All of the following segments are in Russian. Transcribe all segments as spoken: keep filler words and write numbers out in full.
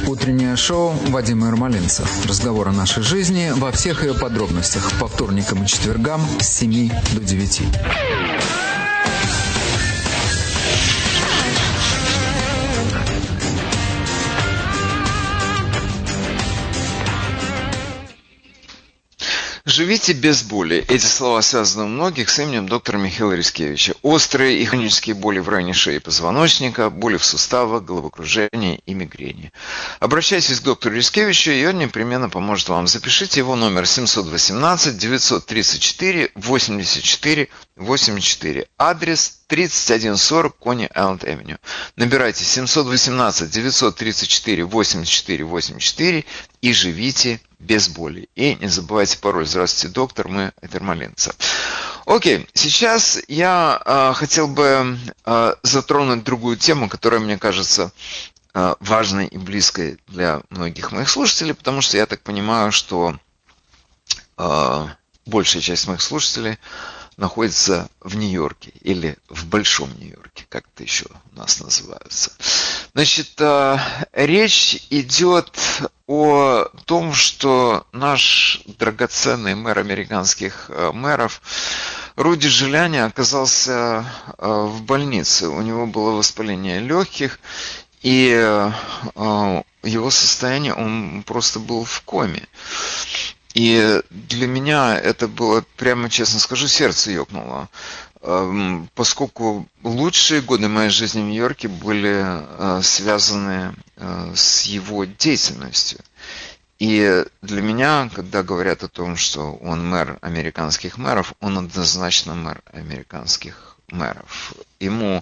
Утреннее шоу Вадима Ермолинцев. Разговор о нашей жизни во всех ее подробностях. По вторникам и четвергам с семи до девяти. Живите без боли. Эти слова связаны у многих с именем доктора Михаила Рискевича. Острые и хронические боли в районе шеи и позвоночника, боли в суставах, головокружение и мигрени. Обращайтесь к доктору Рискевичу, и он непременно поможет вам. Запишите его номер семь один восемь девять три четыре восемьдесят четыре восемьдесят четыре. Адрес тридцать один сорок Кони Айленд Авеню. Набирайте семь один восемь девять три четыре восемьдесят четыре восемьдесят четыре и живите без боли. И не забывайте пароль. Здравствуйте, доктор, мы от Ермолинца. Окей, сейчас я э, хотел бы э, затронуть другую тему, которая, мне кажется, э, важной и близкой для многих моих слушателей, потому что я так понимаю, что э, большая часть моих слушателей находится в Нью-Йорке или в Большом Нью-Йорке, как это еще у нас называется. Значит, речь идет о том, что наш драгоценный мэр американских мэров Руди Джулиани оказался в больнице. У него было воспаление легких, и его состояние, он просто был в коме. И для меня это было, прямо честно скажу, сердце ёкнуло, поскольку лучшие годы моей жизни в Нью-Йорке были связаны с его деятельностью. И для меня, когда говорят о том, что он мэр американских мэров, он однозначно мэр американских мэров. Ему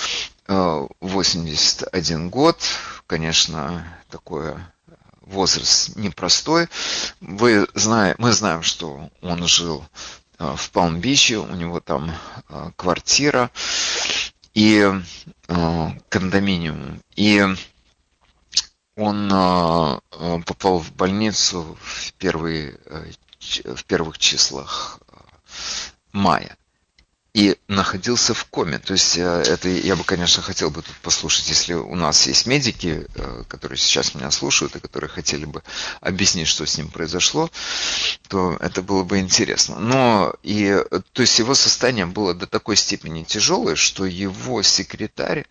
восемьдесят один год, конечно, такое... возраст непростой. Вы знаете, мы знаем, что он жил в Палм-Биче, у него там квартира и кондоминиум. И он попал в больницу в, первые, в первых числах мая. И находился в коме. То есть это я бы, конечно, хотел бы тут послушать, если у нас есть медики, которые сейчас меня слушают и которые хотели бы объяснить, что с ним произошло, то это было бы интересно. Но и, то есть его состояние было до такой степени тяжелое, что его секретарь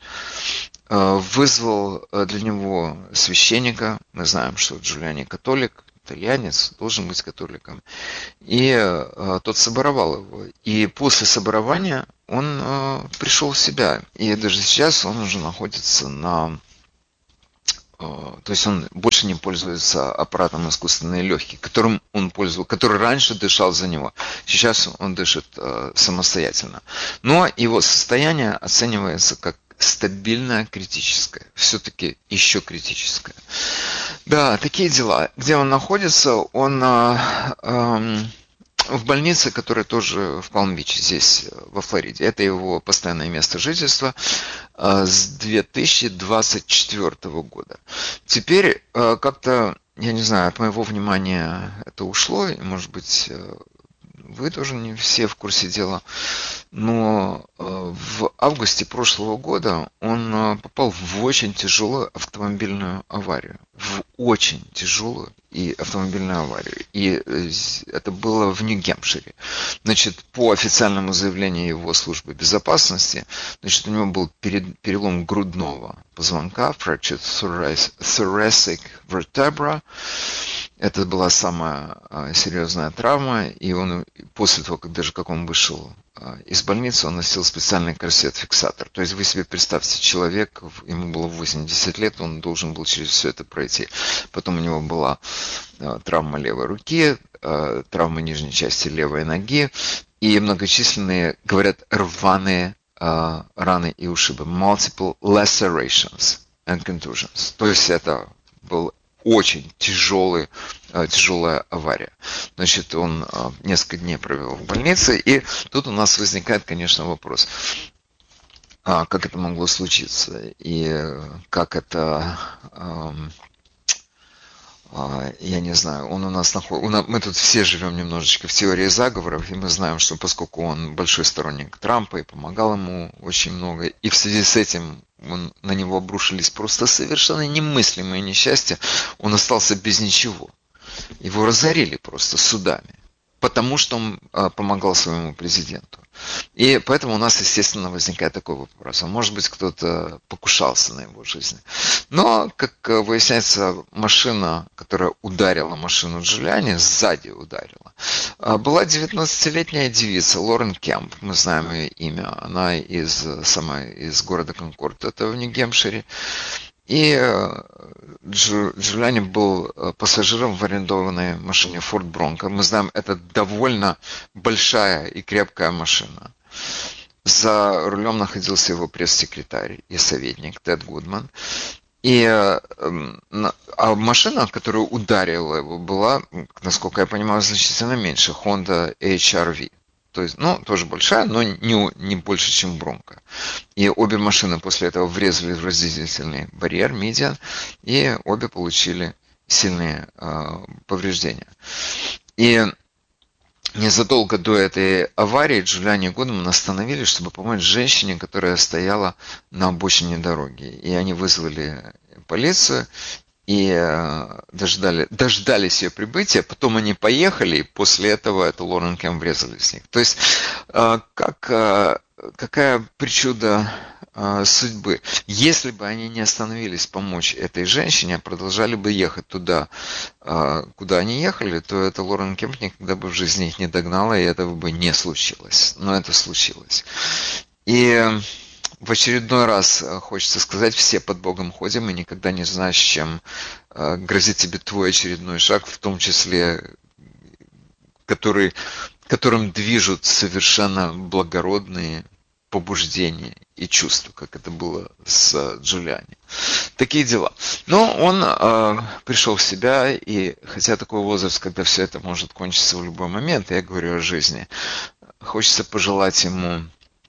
вызвал для него священника. Мы знаем, что Джулиани католик, итальянец, должен быть католиком. И э, тот соборовал его. И после соборования он э, пришел в себя. И даже сейчас он уже находится на... Э, то есть он больше не пользуется аппаратом искусственные легкие, которым он пользовался, который раньше дышал за него. Сейчас он дышит э, самостоятельно. Но его состояние оценивается как стабильное критическое. Все-таки еще критическое. Да, такие дела. Где он находится? Он э, э, в больнице, которая тоже в Палм-Биче, здесь, во Флориде. Это его постоянное место жительства э, с две тысячи двадцать четвёртого года. Теперь э, как-то, я не знаю, от моего внимания это ушло, и, может быть, э, вы тоже не все в курсе дела. Но в августе прошлого года он попал в очень тяжелую автомобильную аварию. В очень тяжелую и автомобильную аварию. И это было в Нью-Гэмпшире. Значит, по официальному заявлению его службы безопасности, значит, у него был перелом грудного позвонка, fractured thoracic vertebra. Это была самая серьезная травма, и он после того, как даже как он вышел из больницы, он носил специальный корсет-фиксатор. То есть вы себе представьте, человек, ему было восемьдесят лет, он должен был через все это пройти. Потом у него была травма левой руки, травма нижней части левой ноги и многочисленные, говорят, рваные раны и ушибы. Multiple lacerations and contusions. То есть это был очень тяжелый, тяжелая авария. Значит, он несколько дней провел в больнице, и тут у нас возникает, конечно, вопрос, как это могло случиться, и как это, я не знаю, он у нас находится, мы тут все живем немножечко в теории заговоров, и мы знаем, что поскольку он большой сторонник Трампа и помогал ему очень много, и в связи с этим он, на него обрушились просто совершенно немыслимые несчастья, он остался без ничего. Его разорили просто судами, потому что он а, помогал своему президенту. И поэтому у нас, естественно, возникает такой вопрос. А может быть, кто-то покушался на его жизнь. Но, как выясняется, машина, которая ударила машину Джулиани, сзади ударила, была девятнадцатилетняя девица Лорен Кемп. Мы знаем ее имя. Она из, сама из города Конкорд, это в Нью-Гэмпшире. И Джулиани был пассажиром в арендованной машине Ford Bronco. Мы знаем, это довольно большая и крепкая машина. За рулем находился его пресс-секретарь и советник Тед Гудман. И а машина, которая ударила его, была, насколько я понимаю, значительно меньше. Honda эйч ар ви. То есть, ну, тоже большая, но не, не больше, чем Бронко. И обе машины после этого врезали в разделительный барьер, медиан, и обе получили сильные э, повреждения. И незадолго до этой аварии Джулиани и Гудман остановились, чтобы помочь женщине, которая стояла на обочине дороги. И они вызвали полицию и дождали, дождались ее прибытия, потом они поехали, и после этого это Лорен Кемп врезались в них. То есть, как, какая причуда судьбы. Если бы они не остановились помочь этой женщине, а продолжали бы ехать туда, куда они ехали, то это Лорен Кемп никогда бы в жизни их не догнала, и этого бы не случилось. Но это случилось. И в очередной раз хочется сказать, все под Богом ходим, и никогда не знаешь, чем грозит тебе твой очередной шаг, в том числе, который, которым движут совершенно благородные побуждения и чувства, как это было с Джулиани. Такие дела. Но он э, пришел в себя, и хотя такой возраст, когда все это может кончиться в любой момент, я говорю о жизни, хочется пожелать ему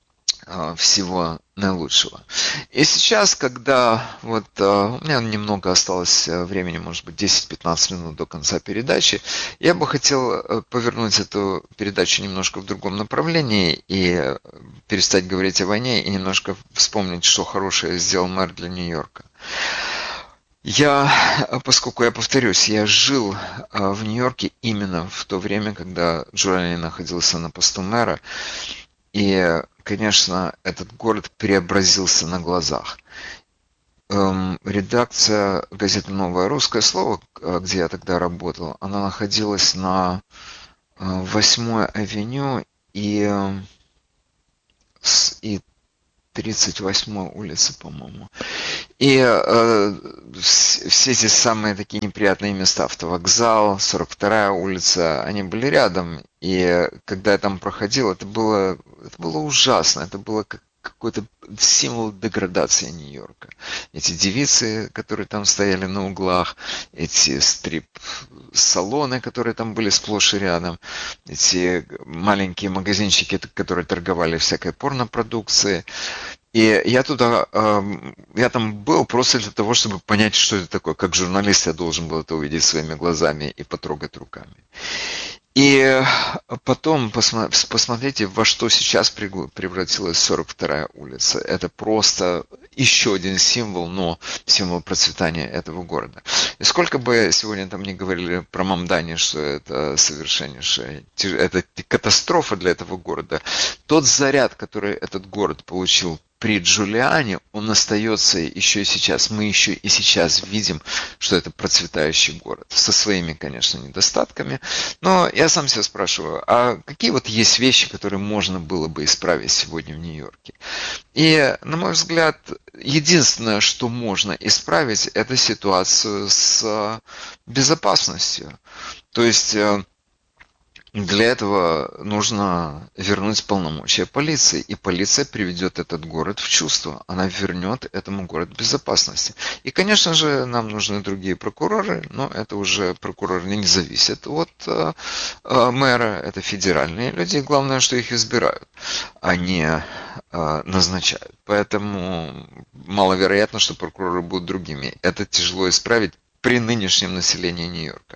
всего наилучшего. И сейчас, когда вот у меня немного осталось времени, может быть, десять-пятнадцать минут до конца передачи, я бы хотел повернуть эту передачу немножко в другом направлении и перестать говорить о войне и немножко вспомнить, что хорошее сделал мэр для Нью-Йорка. Я, поскольку я повторюсь, я жил в Нью-Йорке именно в то время, когда Джулиани находился на посту мэра, и, конечно, этот город преобразился на глазах. Эм, редакция газеты «Новое русское слово», где я тогда работал, она находилась на восьмой авеню и, и тридцать восьмой улице, по-моему. И э, все эти самые такие неприятные места, автовокзал, сорок вторая улица, они были рядом. И когда я там проходил, это было, это было ужасно. Это было как какой-то символ деградации Нью-Йорка. Эти девицы, которые там стояли на углах, эти стрип-салоны, которые там были сплошь и рядом, эти маленькие магазинчики, которые торговали всякой порнопродукцией. И я туда, я там был просто для того, чтобы понять, что это такое. Как журналист я должен был это увидеть своими глазами и потрогать руками. И потом посмотрите, во что сейчас превратилась сорок вторая улица. Это просто еще один символ, но символ процветания этого города. И сколько бы сегодня там не говорили про Мамдани, что это совершеннейшая, это катастрофа для этого города, тот заряд, который этот город получил при Джулиани, он остается еще и сейчас. Мы еще и сейчас видим, что это процветающий город. Со своими, конечно, недостатками. Но я сам себя спрашиваю, а какие вот есть вещи, которые можно было бы исправить сегодня в Нью-Йорке? И, на мой взгляд, единственное, что можно исправить, это ситуацию с безопасностью. То есть для этого нужно вернуть полномочия полиции, и полиция приведет этот город в чувство. Она вернет этому городу безопасности. И, конечно же, нам нужны другие прокуроры, но это уже прокуроры не зависят от э, э, мэра, это федеральные люди, и главное, что их избирают, а не э, назначают. Поэтому маловероятно, что прокуроры будут другими. Это тяжело исправить при нынешнем населении Нью-Йорка.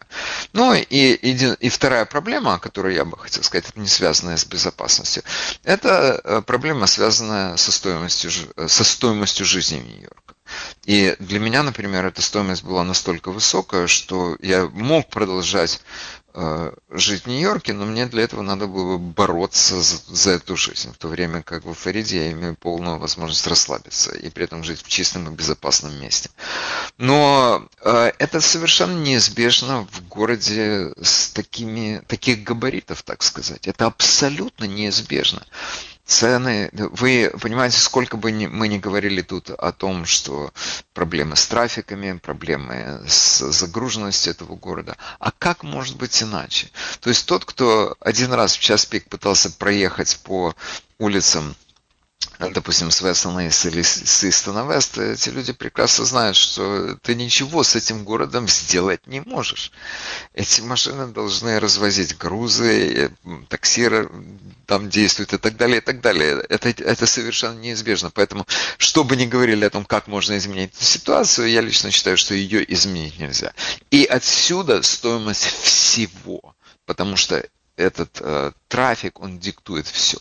Ну и, и, и вторая проблема, о которой я бы хотел сказать, это не связанная с безопасностью, это проблема, связанная со стоимостью, со стоимостью жизни в Нью-Йорке. И для меня, например, эта стоимость была настолько высокая, что я мог продолжать э, жить в Нью-Йорке, но мне для этого надо было бороться за, за эту жизнь, в то время как в Флориде я имею полную возможность расслабиться и при этом жить в чистом и безопасном месте. Но э, это совершенно неизбежно в городе с такими, таких габаритов, так сказать. Это абсолютно неизбежно. Цены, вы понимаете, сколько бы мы ни говорили тут о том, что проблемы с трафиками, проблемы с загруженностью этого города, а как может быть иначе? То есть тот, кто один раз в час пик пытался проехать по улицам, допустим, с Вестона или с Истона Вест, эти люди прекрасно знают, что ты ничего с этим городом сделать не можешь. Эти машины должны развозить грузы, такси там действуют и так далее, и так далее. Это, это совершенно неизбежно. Поэтому, что бы ни говорили о том, как можно изменить эту ситуацию, я лично считаю, что ее изменить нельзя. И отсюда стоимость всего, потому что этот э, трафик, он диктует все.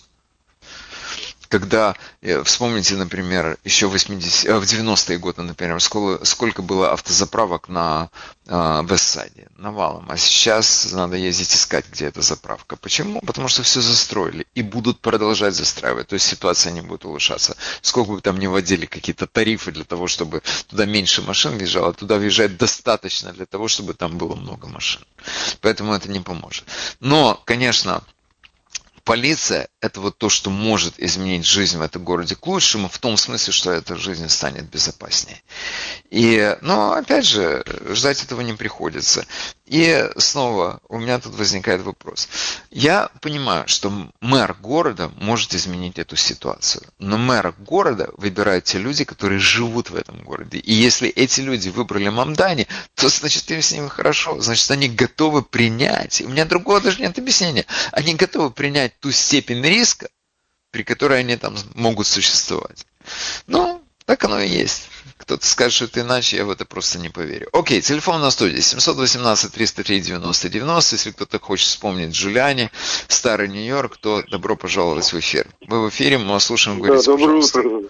Когда, вспомните, например, еще в, восьмидесятые, в девяностые годы, например, сколько, сколько было автозаправок на э, Вестсайде, навалом, а сейчас надо ездить искать, где эта заправка. Почему? Потому что все застроили и будут продолжать застраивать, то есть ситуация не будет улучшаться. Сколько бы там ни вводили какие-то тарифы для того, чтобы туда меньше машин въезжало, туда въезжать достаточно для того, чтобы там было много машин. Поэтому это не поможет. Но, конечно, полиция – это вот то, что может изменить жизнь в этом городе к лучшему, в том смысле, что эта жизнь станет безопаснее. И, но, опять же, ждать этого не приходится. И снова у меня тут возникает вопрос. Я понимаю, что мэр города может изменить эту ситуацию, но мэра города выбирают те люди, которые живут в этом городе. И если эти люди выбрали Мамдани, то, значит, им с ними хорошо, значит, они готовы принять. У меня другого даже нет объяснения. Они готовы принять ту степень риска, при которой они там могут существовать. Ну, так оно и есть. Кто-то скажет, что это иначе, я в это просто не поверю. Окей, телефон на студии семь один восемь триста три девяносто девяносто. Если кто-то хочет вспомнить Джулиани, старый Нью-Йорк, то добро пожаловать в эфир. Вы в эфире, мы вас слушаем, говорите, да, пожалуйста. Утро.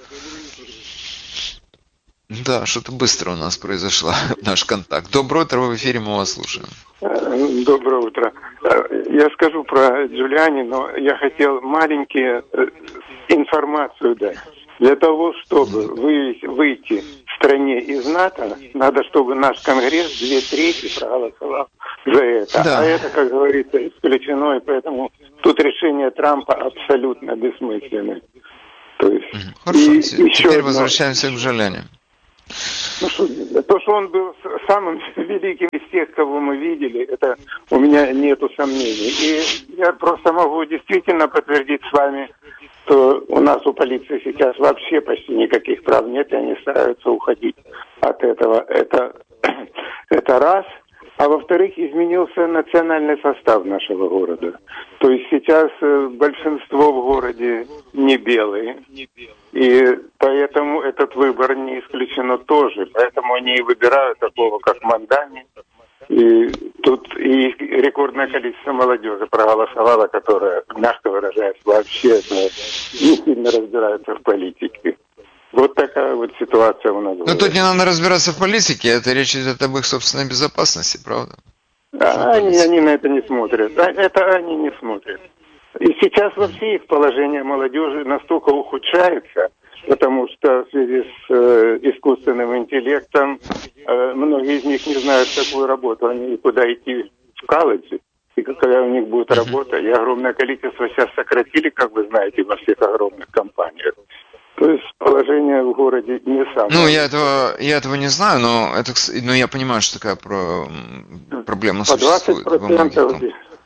Да, что-то быстро у нас произошло, наш контакт. Доброе утро, вы в эфире, мы вас слушаем. Доброе утро. Я скажу про Джулиани, но я хотел маленькие информацию дать. Для того, чтобы выйти в стране из НАТО, надо, чтобы наш Конгресс две трети проголосовал за это. Да. А это, как говорится, исключено, и поэтому тут решение Трампа абсолютно бессмысленное. То есть, хорошо, и теперь одно... возвращаемся к Джулиани. Ну, что, то, что он был самым великим из тех, кого мы видели, это у меня нету сомнений. И я просто могу действительно подтвердить с вами, что у нас у полиции сейчас вообще почти никаких прав нет, и они стараются уходить от этого. Это, это раз. А во-вторых, изменился национальный состав нашего города. То есть сейчас большинство в городе не белые. И поэтому этот выбор не исключено тоже. Поэтому они и выбирают такого, как Мамдани. И тут и рекордное количество молодежи проголосовало, которая, мягко выражаясь, вообще не сильно разбирается в политике. Вот такая вот ситуация у нас. Но тут не надо разбираться в политике, это речь идет об их собственной безопасности, правда? А они, они на это не смотрят. Это они не смотрят. И сейчас вообще их положение молодежи настолько ухудшается, потому что в связи с э, искусственным интеллектом э, многие из них не знают, какую работу они куда идти в колледже. И когда у них будет работа, и огромное количество сейчас сократили, как вы знаете, во всех огромных компаниях. То есть положение в городе не самое. Ну, я этого, я этого не знаю, но, это, но я понимаю, что такая про, проблема по существует. двадцать процентов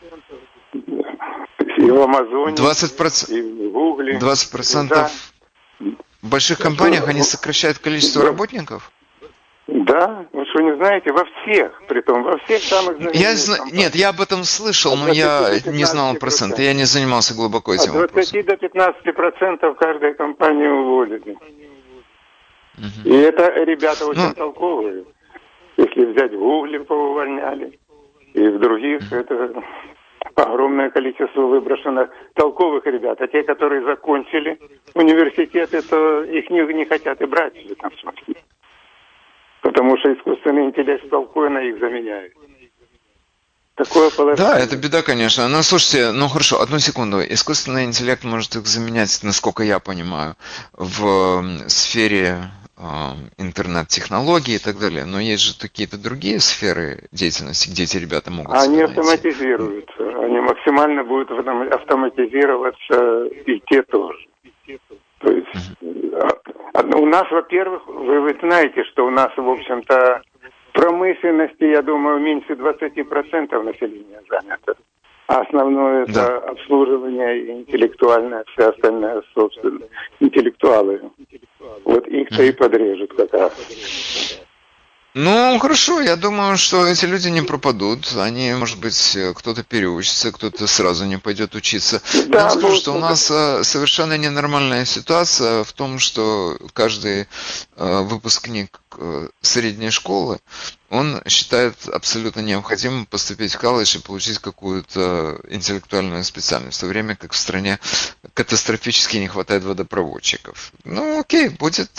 и в Амазоне, двадцать процентов, и в Гугле. двадцать процентов да. В больших компаниях они сокращают количество да. работников? Да, вы что, не знаете? Во всех, притом, во всех самых я зна... Нет, я об этом слышал, но я не знал процента, я не занимался глубоко этим вопросом. От двадцати до пятнадцати процентов каждой компании уволили. Угу. И это ребята очень ну... толковые. Если взять в Гугле, поувольняли. И в других это огромное количество выброшено толковых ребят. А те, которые закончили университеты, то их не, не хотят и брать в этом смысле. Потому что искусственный интеллект спокойно их заменяет. Такое положение. Да, это беда, конечно. Но слушайте, ну хорошо, одну секунду. Искусственный интеллект может их заменять, насколько я понимаю, в сфере э, интернет-технологий и так далее. Но есть же какие-то другие сферы деятельности, где эти ребята могут Они найти. автоматизируются. Они максимально будут автоматизироваться и те тоже. То есть uh-huh. у нас, во-первых, вы, вы знаете, что у нас, в общем-то, промышленности, я думаю, меньше двадцати процентов населения занято. А основное это да. обслуживание и интеллектуальное, все остальное, собственно, интеллектуалы. Вот их-то и подрежут как раз. Ну, хорошо, я думаю, что эти люди не пропадут. Они, может быть, кто-то переучится, кто-то сразу не пойдет учиться. Да, я скажу, что у нас совершенно ненормальная ситуация в том, что каждый выпускник средней школы, он считает абсолютно необходимым поступить в колледж и получить какую-то интеллектуальную специальность, в то время как в стране катастрофически не хватает водопроводчиков. Ну, окей, будет,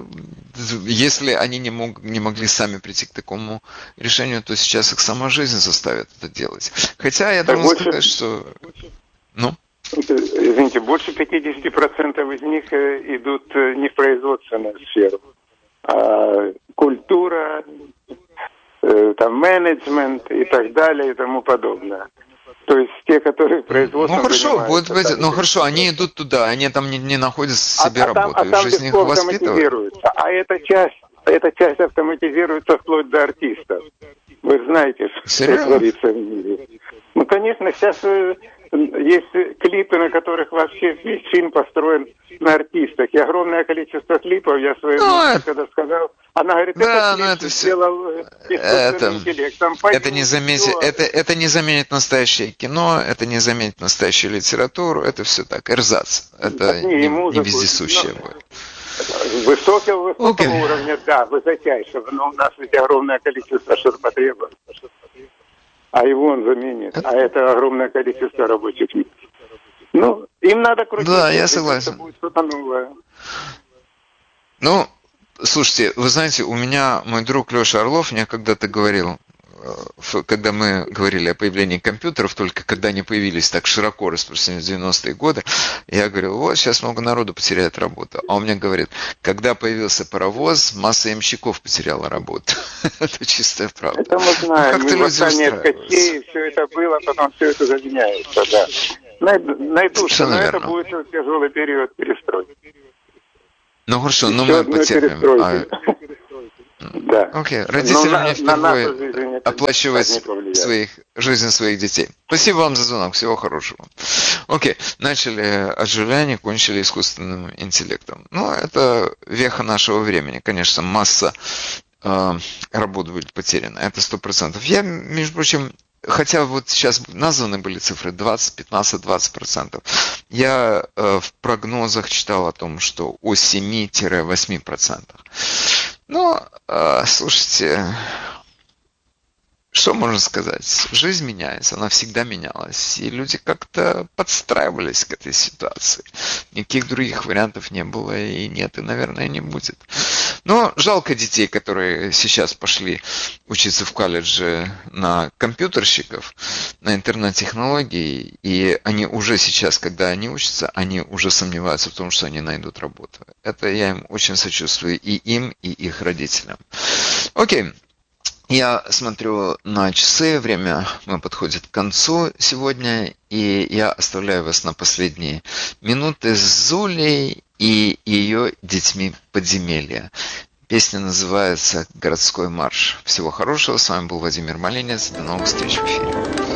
если они не, мог, не могли сами прийти к такому решению, то сейчас их сама жизнь заставит это делать. Хотя я должен больше... сказать, что... Ну? Извините, больше пятьдесят процентов из них идут не в производственную сферу, а культура, там менеджмент и так далее и тому подобное. То есть те, которые производством. Ну хорошо, будет, будет, ну хорошо, они идут туда, они там не, не находят себе а, работу, а там, а там жизнь их воспитывает. А эта часть, эта часть автоматизируется вплоть до артистов. Вы знаете, что творится в мире. Ну, конечно, сейчас есть клипы, на которых вообще весь фильм построен на артистах. И огромное количество клипов, я своей маме когда сказал, она говорит, да, это клип это сделал искусственный интеллект. Там это, не заметит, это, это не заменит настоящее кино, это не заменит настоящую литературу, это все так, эрзац. Это не, не, не вездесущее но... будет. Высокого, высокого okay. уровня, да, высочайшего, но у нас ведь огромное количество ширпотребов. А его он заменит. А это огромное количество рабочих мест. Ну, им надо крутить. Да, я согласен. Это будет что-то новое. Ну, слушайте, вы знаете, у меня мой друг Леша Орлов мне когда-то говорил, когда мы говорили о появлении компьютеров, только когда они появились так широко распространены в девяностые годы, я говорил, вот сейчас много народу потеряет работу. А он мне говорит, когда появился паровоз, масса ямщиков потеряла работу. Это чистая правда. Это мы знаем. Мы восстание ткачей, все это было, потом все это заменяется, да. Найдутся, но это будет тяжелый период перестройки. Ну хорошо, но мы потерпим. Да. Окей, okay. Родители на, мне впервые оплачивают своих, жизнь своих детей. Спасибо вам за звонок, всего хорошего. Окей, okay. Начали оживление, кончили искусственным интеллектом. Ну, это веха нашего времени. Конечно, масса э, работ будет потеряна, это сто процентов. Я, между прочим, хотя вот сейчас названы были цифры двадцать, пятнадцать, двадцать процентов, я э, в прогнозах читал о том, что о семь-восемь процентов. Ну, э, слушайте, что можно сказать? Жизнь меняется, она всегда менялась, и люди как-то подстраивались к этой ситуации. Никаких других вариантов не было и нет, и, наверное, не будет. Но жалко детей, которые сейчас пошли учиться в колледже на компьютерщиков, на интернет-технологии, и они уже сейчас, когда они учатся, они уже сомневаются в том, что они найдут работу. Это я им очень сочувствую, и им, и их родителям. Окей. Я смотрю на часы, время мы подходит к концу сегодня, и я оставляю вас на последние минуты с Зулей и ее детьми подземелья. Песня называется «Городской марш». Всего хорошего, с вами был Владимир Малинец, до новых встреч в эфире.